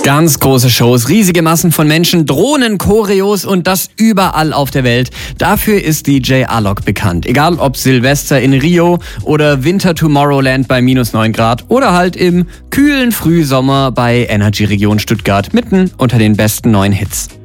Ganz große Shows, riesige Massen von Menschen, Drohnen, Choreos und das überall auf der Welt. Dafür ist DJ Alok bekannt. Egal ob Silvester in Rio oder Winter Tomorrowland bei -9 Grad oder halt im kühlen Frühsommer bei Energy Region Stuttgart mitten unter den besten neuen Hits.